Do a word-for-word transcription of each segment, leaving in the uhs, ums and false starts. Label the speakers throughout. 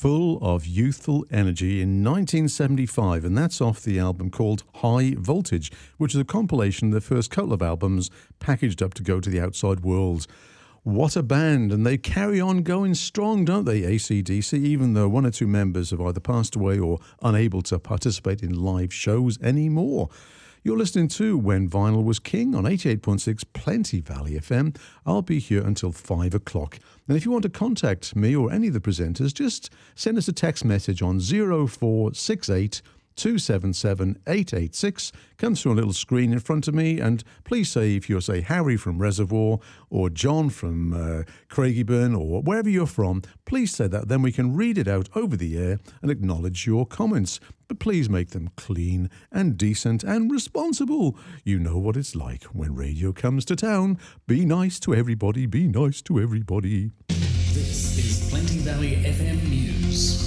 Speaker 1: full of youthful energy in nineteen seventy-five, and that's off the album called High Voltage, which is a compilation of the first couple of albums packaged up to go to the outside world. What a band, and they carry on going strong, don't they, A C D C, even though one or two members have either passed away or unable to participate in live shows anymore. You're listening to When Vinyl Was King on eighty-eight point six Plenty Valley F M. I'll be here until five o'clock. And if you want to contact me or any of the presenters, just send us a text message on zero four six eight two seven seven eight eight six. Comes through a little screen in front of me, and please say if you're, say, Harry from Reservoir or John from uh, Craigieburn or wherever you're from, please say that. Then we can read it out over the air and acknowledge your comments. But please make them clean and decent and responsible. You know what it's like when radio comes to town. Be nice to everybody, be nice to everybody.
Speaker 2: This is Plenty Valley F M News.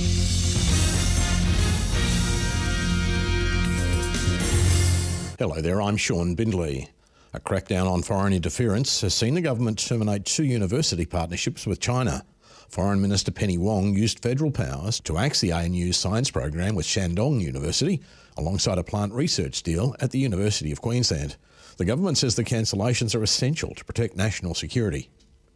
Speaker 3: Hello there, I'm Sean Bindley. A crackdown on foreign interference has seen the government terminate two university partnerships with China. Foreign Minister Penny Wong used federal powers to axe the A N U science program with Shandong University alongside a plant research deal at the University of Queensland. The government says the cancellations are essential to protect national security.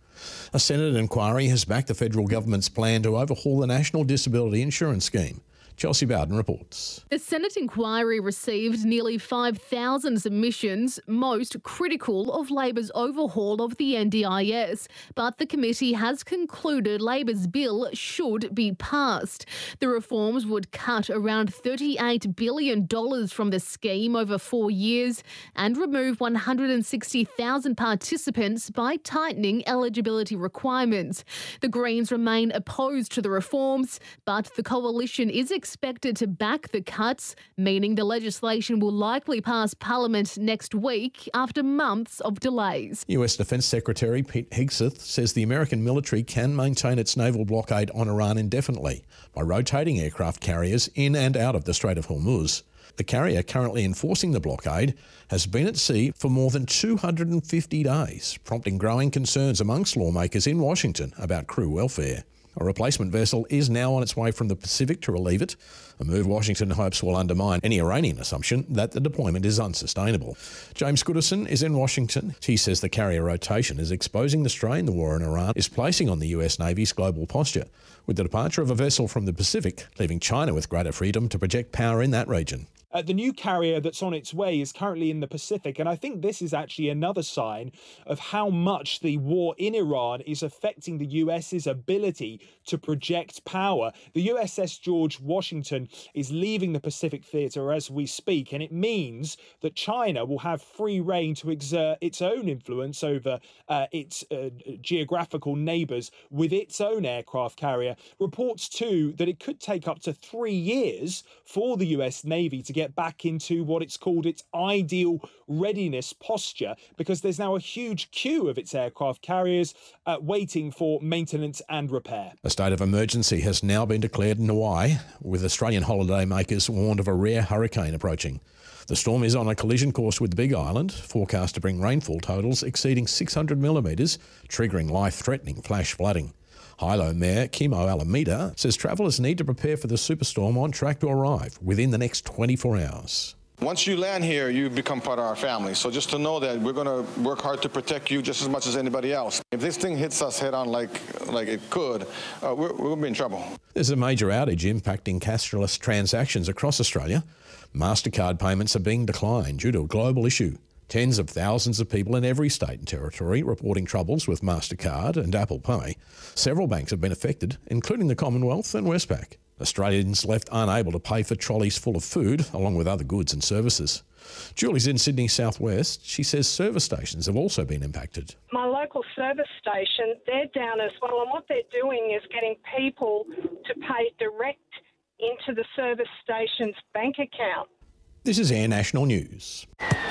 Speaker 3: A Senate inquiry has backed the federal government's plan to overhaul the National Disability Insurance Scheme. Chelsea Bowden reports.
Speaker 4: The Senate inquiry received nearly five thousand submissions, most critical of Labor's overhaul of the N D I S. But the committee has concluded Labor's bill should be passed. The reforms would cut around thirty-eight billion dollars from the scheme over four years and remove one hundred sixty thousand participants by tightening eligibility requirements. The Greens remain opposed to the reforms, but the coalition is expected expected to back the cuts, meaning the legislation will likely pass Parliament next week after months of delays.
Speaker 3: U S Defence Secretary Pete Hegseth says the American military can maintain its naval blockade on Iran indefinitely by rotating aircraft carriers in and out of the Strait of Hormuz. The carrier currently enforcing the blockade has been at sea for more than two hundred fifty days, prompting growing concerns amongst lawmakers in Washington about crew welfare. A replacement vessel is now on its way from the Pacific to relieve it, a move Washington hopes will undermine any Iranian assumption that the deployment is unsustainable. James Goodison is in Washington. He says the carrier rotation is exposing the strain the war in Iran is placing on the U S Navy's global posture, with the departure of a vessel from the Pacific leaving China with greater freedom to project power in that region.
Speaker 5: Uh, the new carrier that's on its way is currently in the Pacific, and I think this is actually another sign of how much the war in Iran is affecting the US's ability to project power. The U S S George Washington is leaving the Pacific theatre as we speak, and it means that China will have free rein to exert its own influence over uh, its uh, geographical neighbours with its own aircraft carrier. Reports too that it could take up to three years for the U S Navy to get get back into what it's called its ideal readiness posture, because there's now a huge queue of its aircraft carriers uh, waiting for maintenance and repair.
Speaker 3: A state of emergency has now been declared in Hawaii, with Australian holidaymakers warned of a rare hurricane approaching. The storm is on a collision course with the Big Island, forecast to bring rainfall totals exceeding six hundred millimetres, triggering life-threatening flash flooding. Hilo Mayor Kimo Alameda says travellers need to prepare for the superstorm on track to arrive within the next twenty-four hours.
Speaker 6: Once you land here, you become part of our family. So just to know that we're going to work hard to protect you just as much as anybody else. If this thing hits us head on like like it could, uh, we're, we'll be in trouble.
Speaker 3: There's a major outage impacting cashless transactions across Australia. MasterCard payments are being declined due to a global issue. Tens of thousands of people in every state and territory reporting troubles with MasterCard and Apple Pay. Several banks have been affected, including the Commonwealth and Westpac. Australians left unable to pay for trolleys full of food, along with other goods and services. Julie's in Sydney Southwest. She says service stations have also been impacted.
Speaker 7: My local service station, they're down as well, and what they're doing is getting people to pay direct into the service station's bank account.
Speaker 3: This is Air National News.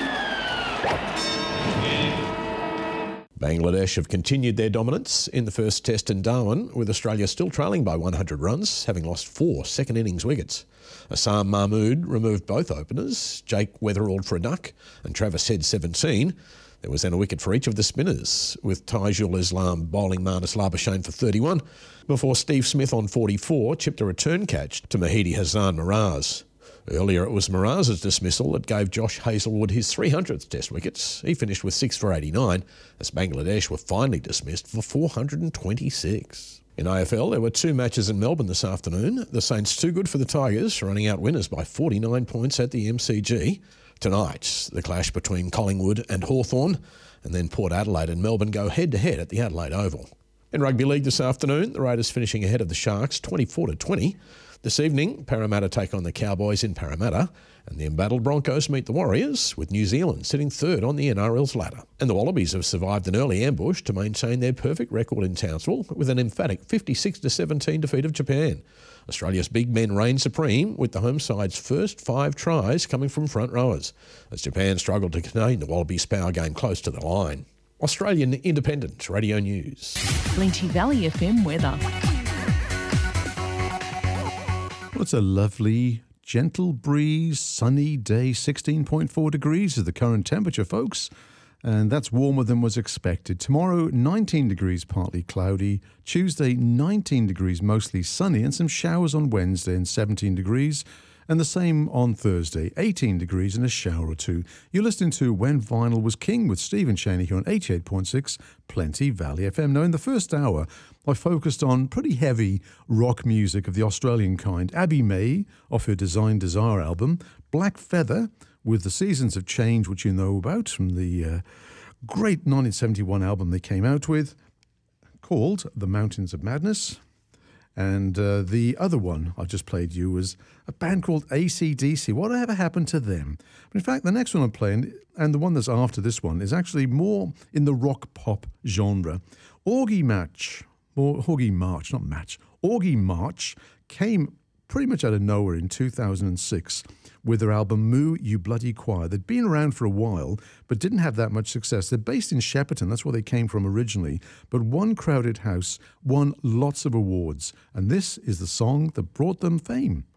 Speaker 3: Bangladesh have continued their dominance in the first test in Darwin, with Australia still trailing by one hundred runs, having lost four second innings wickets. Assam Mahmood removed both openers, Jake Weatherald for a duck and Travis Head seventeen. There was then a wicket for each of the spinners, with Taijul Islam bowling Marnus Labuschagne for thirty-one, before Steve Smith on forty-four chipped a return catch to Mahidi Hassan Miraz. Earlier it was Miraz's dismissal that gave Josh Hazlewood his three hundredth Test wickets. He finished with six for eighty-nine, as Bangladesh were finally dismissed for four hundred twenty-six. In A F L, there were two matches in Melbourne this afternoon. The Saints too good for the Tigers, running out winners by forty-nine points at the M C G. Tonight, the clash between Collingwood and Hawthorn, and then Port Adelaide and Melbourne go head-to-head at the Adelaide Oval. In Rugby League this afternoon, the Raiders finishing ahead of the Sharks twenty-four to twenty. This evening, Parramatta take on the Cowboys in Parramatta, and the embattled Broncos meet the Warriors, with New Zealand sitting third on the N R L's ladder. And the Wallabies have survived an early ambush to maintain their perfect record in Townsville with an emphatic fifty-six to seventeen defeat of Japan. Australia's big men reign supreme, with the home side's first five tries coming from front rowers, as Japan struggled to contain the Wallabies' power game close to the line. Australian Independent Radio News.
Speaker 8: Plenty Valley F M weather.
Speaker 1: Well, it's a lovely, gentle breeze, sunny day. sixteen point four degrees is the current temperature, folks. And that's warmer than was expected. Tomorrow, nineteen degrees, partly cloudy. Tuesday, nineteen degrees, mostly sunny, and some showers on Wednesday, and seventeen degrees. And the same on Thursday, eighteen degrees and a shower or two. You're listening to When Vinyl Was King with Stephen Cheney here on eighty-eight point six Plenty Valley F M. Now, in the first hour, I focused on pretty heavy rock music of the Australian kind. Abby May, off her Design Desire album. Black Feather, with The Seasons of Change, which you know about from the uh, great nineteen seventy-one album they came out with, called The Mountains of Madness. And uh, the other one I just played you was a band called A C D C. Whatever happened to them? But in fact, the next one I'm playing, and the one that's after this one, is actually more in the rock pop genre. Augie Match, or Augie March, not Match. Augie March came pretty much out of nowhere in two thousand six with their album Moo You Bloody Choir. They'd been around for a while, but didn't have that much success. They're based in Shepparton, that's where they came from originally, but One Crowded House won lots of awards, and this is the song that brought them fame.